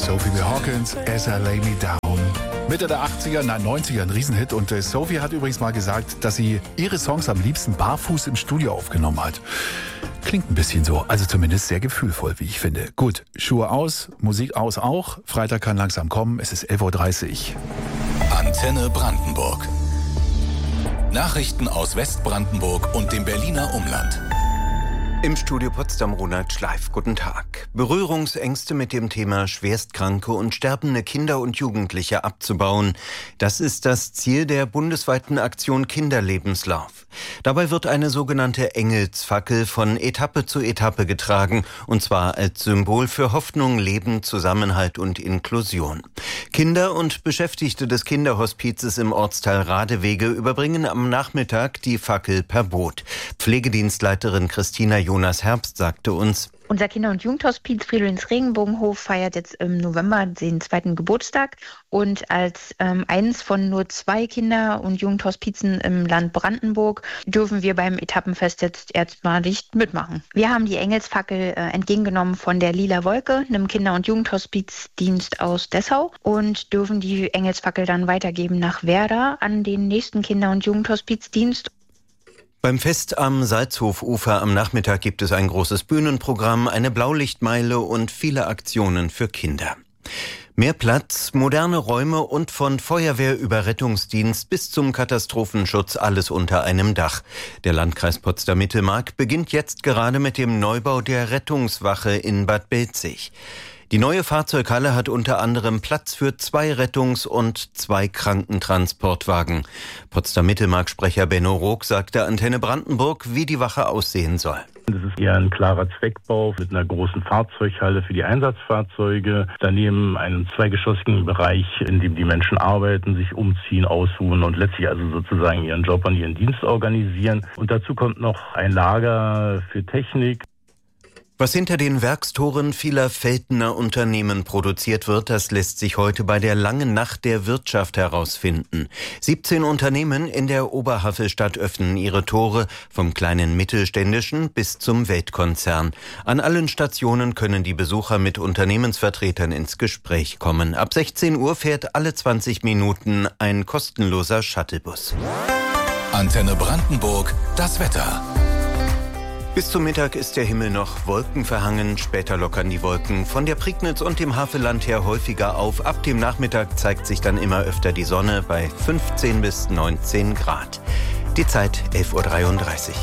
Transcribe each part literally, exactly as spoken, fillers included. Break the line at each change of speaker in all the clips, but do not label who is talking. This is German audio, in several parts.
Sophie B. Hawkins, As I Lay Me Down. Mitte der achtziger, nein neunziger, ein Riesenhit. Und äh, Sophie hat übrigens mal gesagt, dass sie ihre Songs am liebsten barfuß im Studio aufgenommen hat. Klingt ein bisschen so, also zumindest sehr gefühlvoll, wie ich finde. Gut, Schuhe aus, Musik aus auch. Freitag kann langsam kommen, es ist elf Uhr dreißig.
Antenne Brandenburg. Nachrichten aus Westbrandenburg und dem Berliner Umland.
Im Studio Potsdam Ronald Schleif. Guten Tag. Berührungsängste mit dem Thema schwerstkranke und sterbende Kinder und Jugendliche abzubauen. Das ist das Ziel der bundesweiten Aktion Kinderlebenslauf. Dabei wird eine sogenannte Engelsfackel von Etappe zu Etappe getragen, und zwar als Symbol für Hoffnung, Leben, Zusammenhalt und Inklusion. Kinder und Beschäftigte des Kinderhospizes im Ortsteil Radewege überbringen am Nachmittag die Fackel per Boot. Pflegedienstleiterin Christina Jonas Herbst sagte uns:
Unser Kinder- und Jugendhospiz Friedrichs Regenbogenhof feiert jetzt im November den zweiten Geburtstag und als ähm, eines von nur zwei Kinder- und Jugendhospizen im Land Brandenburg dürfen wir beim Etappenfest jetzt erstmalig mitmachen. Wir haben die Engelsfackel äh, entgegengenommen von der Lila Wolke, einem Kinder- und Jugendhospizdienst aus Dessau, und dürfen die Engelsfackel dann weitergeben nach Werder an den nächsten Kinder- und Jugendhospizdienst.
Beim Fest am Salzhofufer am Nachmittag gibt es ein großes Bühnenprogramm, eine Blaulichtmeile und viele Aktionen für Kinder. Mehr Platz, moderne Räume und von Feuerwehr über Rettungsdienst bis zum Katastrophenschutz alles unter einem Dach. Der Landkreis Potsdam-Mittelmark beginnt jetzt gerade mit dem Neubau der Rettungswache in Bad Belzig. Die neue Fahrzeughalle hat unter anderem Platz für zwei Rettungs- und zwei Krankentransportwagen. Potsdam-Mittelmark-Sprecher Benno Rook sagte Antenne Brandenburg, wie die Wache aussehen soll.
Das ist eher ein klarer Zweckbau mit einer großen Fahrzeughalle für die Einsatzfahrzeuge. Daneben einen zweigeschossigen Bereich, in dem die Menschen arbeiten, sich umziehen, ausruhen und letztlich also sozusagen ihren Job und ihren Dienst organisieren. Und dazu kommt noch ein Lager für Technik.
Was hinter den Werkstoren vieler Veltener Unternehmen produziert wird, das lässt sich heute bei der langen Nacht der Wirtschaft herausfinden. siebzehn Unternehmen in der Oberhavelstadt öffnen ihre Tore, vom kleinen mittelständischen bis zum Weltkonzern. An allen Stationen können die Besucher mit Unternehmensvertretern ins Gespräch kommen. Ab sechzehn Uhr fährt alle zwanzig Minuten ein kostenloser Shuttlebus.
Antenne Brandenburg, das Wetter.
Bis zum Mittag ist der Himmel noch wolkenverhangen, später lockern die Wolken von der Prignitz und dem Havelland her häufiger auf. Ab dem Nachmittag zeigt sich dann immer öfter die Sonne bei fünfzehn bis neunzehn Grad. Die Zeit elf Uhr dreiunddreißig.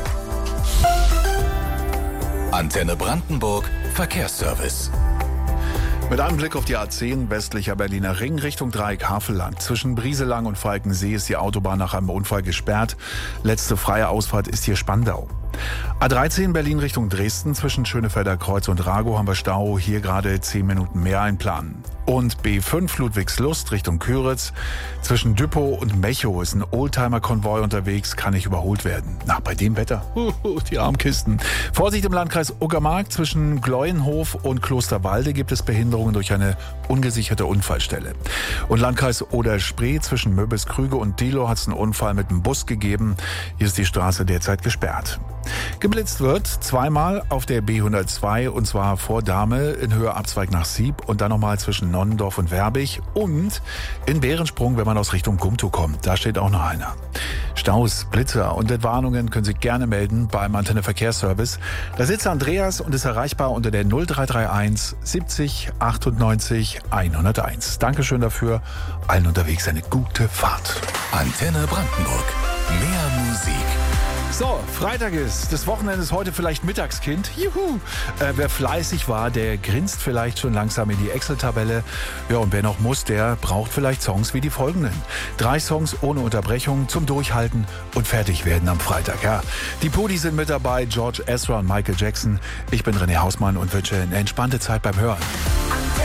Antenne Brandenburg, Verkehrsservice.
Mit einem Blick auf die A zehn, westlicher Berliner Ring, Richtung Dreieck Havelland. Zwischen Brieselang und Falkensee ist die Autobahn nach einem Unfall gesperrt. Letzte freie Ausfahrt ist hier Spandau. A dreizehn Berlin Richtung Dresden, zwischen Schönefelder Kreuz und Rago haben wir Stau, hier gerade zehn Minuten mehr einplanen. Und B fünf Ludwigslust Richtung Köritz, zwischen Düppow und Mechow ist ein Oldtimer-Konvoi unterwegs, kann nicht überholt werden. Na, bei dem Wetter, die Armkisten. Vorsicht im Landkreis Uckermark, zwischen Gleuenhof und Klosterwalde gibt es Behinderungen durch eine ungesicherte Unfallstelle. Und Landkreis Oder-Spree, zwischen Möbelskrüge und Diehlo hat es einen Unfall mit einem Bus gegeben. Hier ist die Straße derzeit gesperrt. Geblitzt wird zweimal auf der B hundertzwei, und zwar vor Dahme in Höhe Abzweig nach Sieb und dann nochmal zwischen Nonnendorf und Werbig und in Bärensprung, wenn man aus Richtung Gumtow kommt. Da steht auch noch einer. Staus, Blitzer und Entwarnungen können Sie gerne melden beim Antenne Verkehrsservice. Da sitzt Andreas und ist erreichbar unter der null drei drei eins siebzig achtundneunzig hunderteins. Dankeschön dafür. Allen unterwegs eine gute Fahrt.
Antenne Brandenburg. Mehr Musik.
So, Freitag ist, das Wochenende ist heute vielleicht Mittagskind. Juhu! Äh, wer fleißig war, der grinst vielleicht schon langsam in die Excel-Tabelle. Ja, und wer noch muss, der braucht vielleicht Songs wie die folgenden. Drei Songs ohne Unterbrechung zum Durchhalten und fertig werden am Freitag. Ja, die Pudi sind mit dabei, George Ezra und Michael Jackson. Ich bin René Hausmann und wünsche eine entspannte Zeit beim Hören.